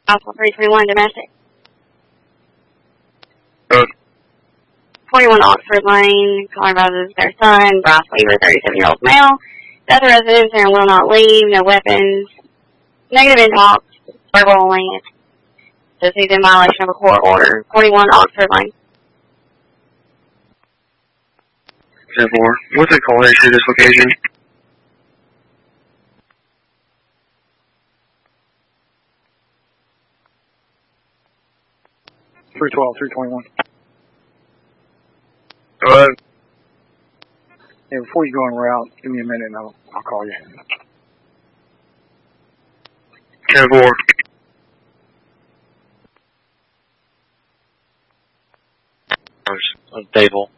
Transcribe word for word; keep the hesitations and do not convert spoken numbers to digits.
Alpha three twenty-one, domestic. Good. twenty-one Oxford Lane, calling about their son, Bryce Weaver, thirty-seven-year-old male. Death of residence and will not leave, no weapons. Negative in talks, verbal only. Just he's in violation of a court order. forty-one Oxford Lane. ten four. What's the call issue this location? three twelve, three twenty-one. Go ahead. Yeah, before you go en route, give me a minute and I'll, I'll call you. ten four. Table.